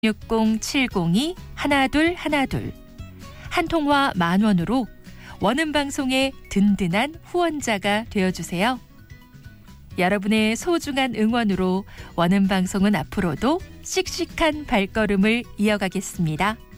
6072-1212 한 통화 10,000원으로 원음방송의 든든한 후원자가 되어주세요. 여러분의 소중한 응원으로 원음방송은 앞으로도 씩씩한 발걸음을 이어가겠습니다.